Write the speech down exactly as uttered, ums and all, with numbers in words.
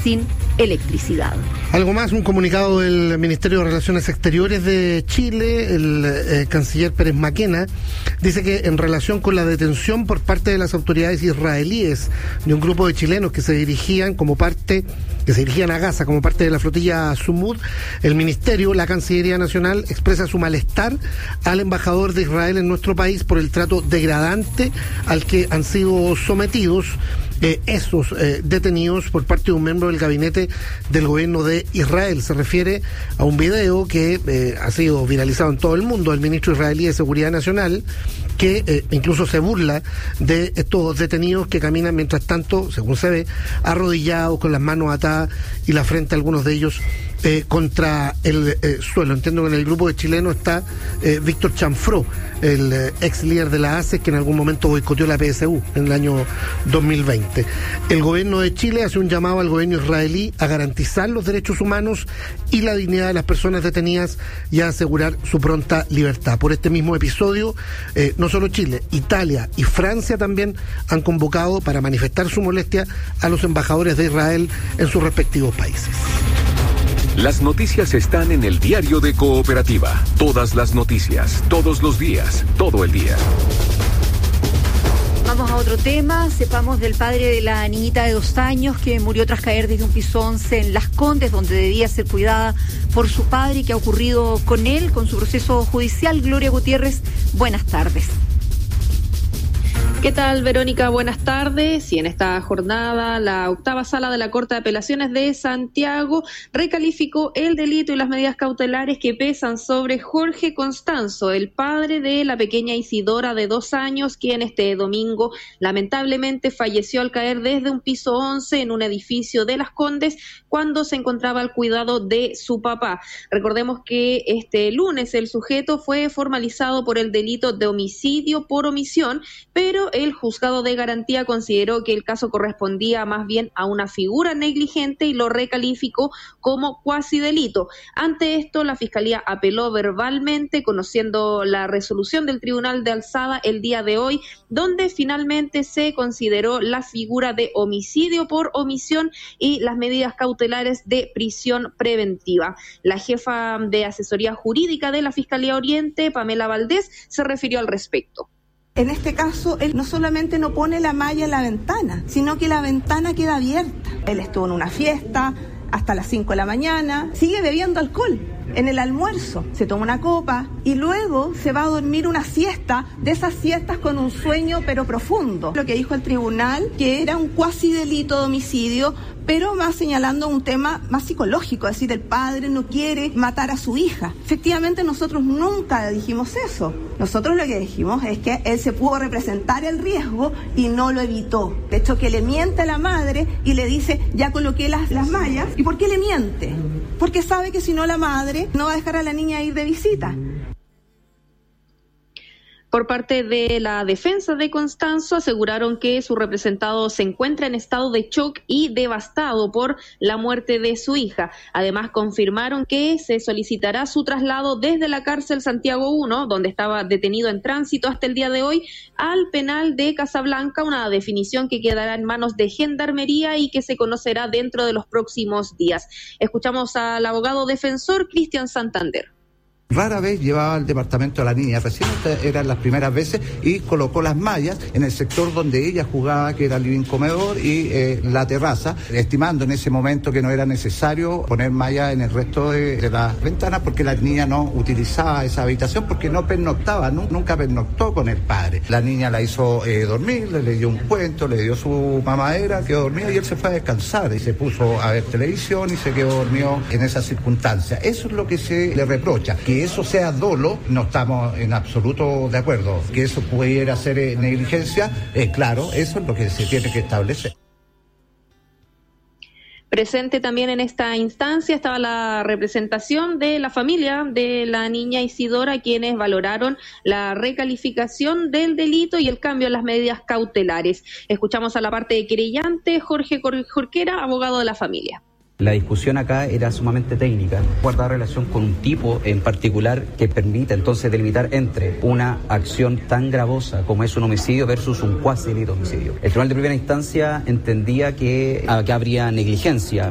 sin electricidad. Algo más, un comunicado del Ministerio de Relaciones Exteriores de Chile, el eh, canciller Pérez Maquena, dice que en relación con la detención por parte de las autoridades israelíes de un grupo de chilenos que se dirigían como parte, que se dirigían a Gaza como parte de la flotilla Sumud, el Ministerio, la Cancillería Nacional, expresa su malestar al embajador de Israel en nuestro país por el trato degradante al que han sido sometidos Eh, esos eh, detenidos por parte de un miembro del gabinete del gobierno de Israel. Se refiere a un video que eh, ha sido viralizado en todo el mundo, del ministro israelí de Seguridad Nacional, que eh, incluso se burla de estos detenidos que caminan mientras tanto, según se ve, arrodillados, con las manos atadas y la frente, algunos de ellos Eh, contra el eh, suelo. Entiendo que en el grupo de chilenos está eh, Víctor Chanfró, el eh, ex líder de la A C E, que en algún momento boicoteó la P S U en el año dos mil veinte. El gobierno de Chile hace un llamado al gobierno israelí a garantizar los derechos humanos y la dignidad de las personas detenidas y a asegurar su pronta libertad. Por este mismo episodio, eh, no solo Chile, Italia y Francia también han convocado para manifestar su molestia a los embajadores de Israel en sus respectivos países. Las noticias están en el diario de Cooperativa. Todas las noticias, todos los días, todo el día. Vamos a otro tema. Sepamos del padre de la niñita de dos años que murió tras caer desde un piso once en Las Condes, donde debía ser cuidada por su padre. ¿Y qué ha ocurrido con él, con su proceso judicial? Gloria Gutiérrez, buenas tardes. ¿Qué tal, Verónica? Buenas tardes. Y en esta jornada, la octava sala de la Corte de Apelaciones de Santiago recalificó el delito y las medidas cautelares que pesan sobre Jorge Constanzo, el padre de la pequeña Isidora de dos años, quien este domingo lamentablemente falleció al caer desde un piso once en un edificio de Las Condes cuando se encontraba al cuidado de su papá. Recordemos que este lunes el sujeto fue formalizado por el delito de homicidio por omisión, pero el juzgado de garantía consideró que el caso correspondía más bien a una figura negligente y lo recalificó como cuasi delito. Ante esto, la Fiscalía apeló verbalmente, conociendo la resolución del Tribunal de Alzada el día de hoy, donde finalmente se consideró la figura de homicidio por omisión y las medidas cautelares de prisión preventiva. La jefa de asesoría jurídica de la Fiscalía Oriente, Pamela Valdés, se refirió al respecto. En este caso, él no solamente no pone la malla en la ventana, sino que la ventana queda abierta. Él estuvo en una fiesta hasta las cinco de la mañana, sigue bebiendo alcohol. En el almuerzo se toma una copa y luego se va a dormir una siesta, de esas siestas con un sueño pero profundo. Lo que dijo el tribunal, que era un cuasi delito de homicidio, pero más señalando un tema más psicológico, es decir, el padre no quiere matar a su hija. Efectivamente, nosotros nunca dijimos eso. Nosotros lo que dijimos es que él se pudo representar el riesgo y no lo evitó. De hecho, que le miente a la madre y le dice, ya coloqué las, las mallas. ¿Y por qué le miente? Porque sabe que si no, la madre no va a dejar a la niña ir de visita. Por parte de la defensa de Constanzo, aseguraron que su representado se encuentra en estado de shock y devastado por la muerte de su hija. Además, confirmaron que se solicitará su traslado desde la cárcel Santiago uno, donde estaba detenido en tránsito hasta el día de hoy, al penal de Casablanca, una definición que quedará en manos de Gendarmería y que se conocerá dentro de los próximos días. Escuchamos al abogado defensor Cristian Santander. Rara vez llevaba al departamento a la niña, recién eran las primeras veces, y colocó las mallas en el sector donde ella jugaba, que era el living comedor y eh, la terraza, estimando en ese momento que no era necesario poner mallas en el resto de, de las ventanas porque la niña no utilizaba esa habitación porque no pernoctaba, no, nunca pernoctó con el padre. La niña la hizo eh, dormir, le, le dio un cuento, le dio su mamadera, quedó dormida y él se fue a descansar y se puso a ver televisión y se quedó dormido en esa circunstancia. Eso es lo que se le reprocha, que eso sea dolo, no estamos en absoluto de acuerdo. Que eso pudiera ser eh, negligencia, eh, claro, eso es lo que se tiene que establecer. Presente también en esta instancia estaba la representación de la familia de la niña Isidora, quienes valoraron la recalificación del delito y el cambio en las medidas cautelares. Escuchamos a la parte de querellante, Jorge Jorquera, abogado de la familia. La discusión acá era sumamente técnica, guardar relación con un tipo en particular que permita entonces delimitar entre una acción tan gravosa como es un homicidio versus un cuasi delito de homicidio. El tribunal de primera instancia entendía que, que habría negligencia.